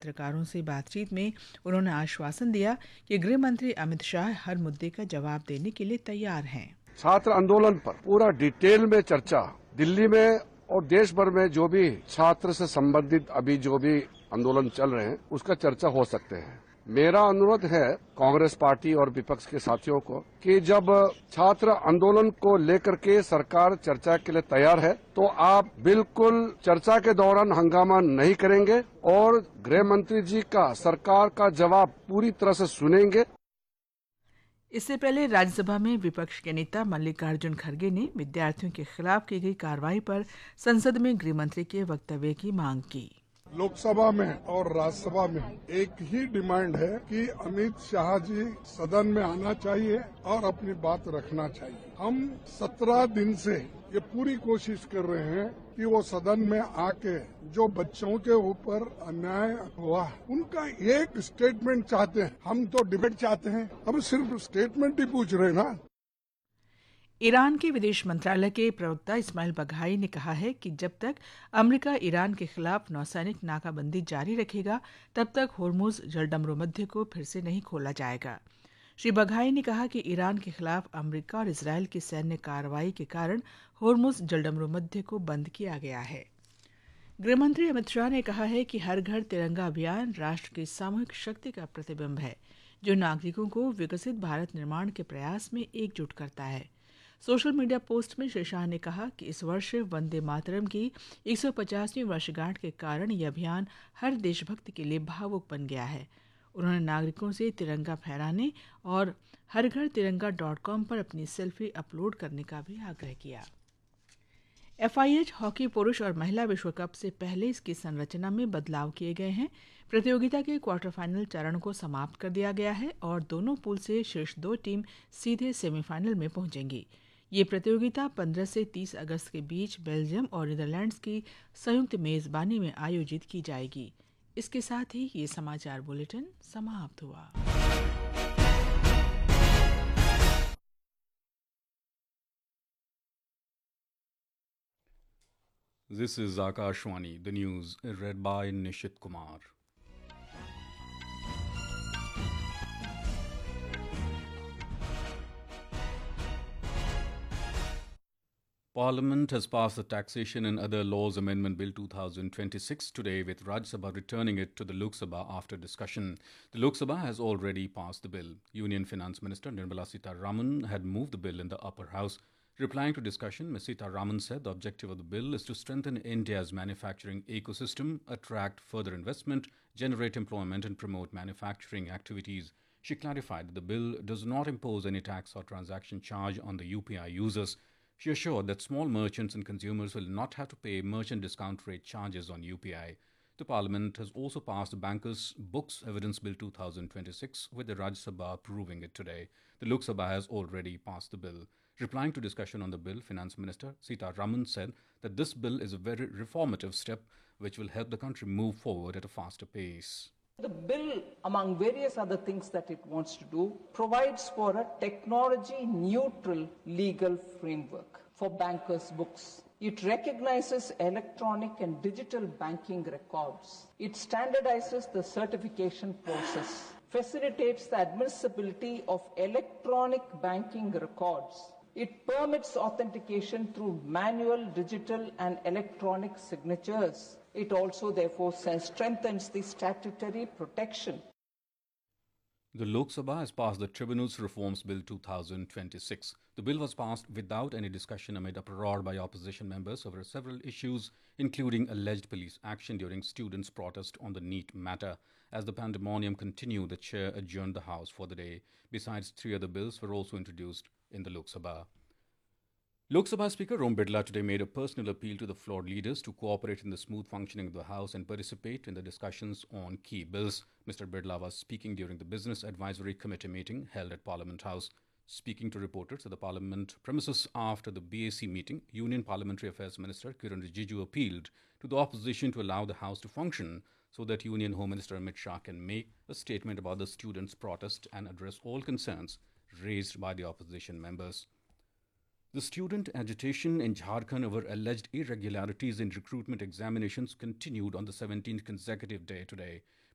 पत्रकारों से बातचीत में उन्होंने आश्वासन दिया कि गृह मंत्री अमित शाह हर मुद्दे का जवाब देने के लिए तैयार हैं। छात्र आंदोलन पर पूरा डिटेल में चर्चा दिल्ली में और देश भर में जो भी छात्र से संबंधित अभी जो भी आंदोलन चल रहे हैं उसका चर्चा हो सकते हैं। मेरा अनुरोध है कांग्रेस पार्टी और विपक्ष के साथियों को कि जब छात्र आंदोलन को लेकर के सरकार चर्चा के लिए तैयार है तो आप बिल्कुल चर्चा के दौरान हंगामा नहीं करेंगे और गृह मंत्री जी का सरकार का जवाब पूरी तरह से सुनेंगे। इससे पहले राज्यसभा में विपक्ष के नेता मल्लिकार्जुन खड़गे ने विद्यार्थियों के खिलाफ की गई कार्रवाई पर संसद में गृह मंत्री के वक्तव्य की मांग की। लोकसभा में और राज्यसभा में एक ही डिमांड है कि अमित शाह जी सदन में आना चाहिए और अपनी बात रखना चाहिए। हम 17 दिन से ये पूरी कोशिश कर रहे हैं कि वो सदन में आके जो बच्चों के ऊपर अन्याय हुआ उनका एक स्टेटमेंट चाहते हैं। हम तो डिबेट चाहते हैं, हम सिर्फ स्टेटमेंट ही पूछ रहे हैं ना। ईरान के विदेश मंत्रालय के प्रवक्ता इस्माइल बघाई ने कहा है कि जब तक अमेरिका ईरान के खिलाफ नौसैनिक नाकाबंदी जारी रखेगा तब तक होर्मुज जलडमरू मध्य को फिर से नहीं खोला जाएगा। श्री बघाई ने कहा कि ईरान के खिलाफ अमेरिका और इजरायल की सैन्य कार्रवाई के कारण होर्मुज जलडमरू मध्य को बंद किया गया है। गृहमंत्री अमित शाह ने कहा है कि हर घर तिरंगा अभियान राष्ट्र की सामूहिक शक्ति का प्रतिबिंब है जो नागरिकों को विकसित भारत निर्माण के प्रयास में एकजुट करता है। सोशल मीडिया पोस्ट में श्री शाह ने कहा कि इस वर्ष वंदे मातरम की 150वीं वर्षगांठ के कारण यह अभियान हर देशभक्त के लिए भावुक बन गया है। उन्होंने नागरिकों से तिरंगा फहराने और हरघरतिरंगा.com पर अपनी सेल्फी अपलोड करने का भी आग्रह किया। FIH हॉकी पुरुष और महिला विश्व कप से पहले इसकी संरचना में बदलाव किए गए हैं। प्रतियोगिता के क्वार्टर फाइनल चरण को समाप्त कर दिया गया है और दोनों पूल से शीर्ष 2 टीम सीधे सेमीफाइनल में पहुंचेंगी। ये प्रतियोगिता 15 से 30 अगस्त के बीच बेल्जियम और नीदरलैंड्स की संयुक्त मेजबानी में आयोजित की जाएगी। इसके साथ ही ये समाचार बुलेटिन समाप्त हुआ। This is Akashwani, the news read by Nishit Kumar. Parliament has passed the Taxation and Other Laws Amendment Bill 2026 today, with Rajya Sabha returning it to the Lok Sabha after discussion. The Lok Sabha has already passed the bill. Union Finance Minister Nirmala Sitharaman had moved the bill in the upper house. Replying to discussion, Ms. Sitharaman said the objective of the bill is to strengthen India's manufacturing ecosystem, attract further investment, generate employment and promote manufacturing activities. She clarified that the bill does not impose any tax or transaction charge on the UPI users. She assured that small merchants and consumers will not have to pay merchant discount rate charges on UPI. The Parliament has also passed the Bankers' Books Evidence Bill 2026, with the Rajya Sabha approving it today. The Lok Sabha has already passed the bill. Replying to discussion on the bill, Finance Minister Sitharaman said that this bill is a very reformative step which will help the country move forward at a faster pace. The bill, among various other things that it wants to do, provides for a technology-neutral legal framework for bankers' books. It recognizes electronic and digital banking records. It standardizes the certification process, facilitates the admissibility of electronic banking records. It permits authentication through manual, digital, and electronic signatures. It also, therefore, strengthens the statutory protection. The Lok Sabha has passed the Tribunals Reforms Bill 2026. The bill was passed without any discussion amid uproar by opposition members over several issues, including alleged police action during students' protest on the NEET matter. As the pandemonium continued, the chair adjourned the House for the day. Besides, 3 other bills were also introduced in the Lok Sabha. Lok Sabha Speaker Om Birla today made a personal appeal to the floor leaders to cooperate in the smooth functioning of the House and participate in the discussions on key bills. Mr. Birla was speaking during the Business Advisory Committee meeting held at Parliament House. Speaking to reporters at the Parliament premises after the BAC meeting, Union Parliamentary Affairs Minister Kiran Rijiju appealed to the opposition to allow the House to function so that Union Home Minister Amit Shah can make a statement about the students' protest and address all concerns raised by the opposition members. The student agitation in Jharkhand over alleged irregularities in recruitment examinations continued on the 17th consecutive day today.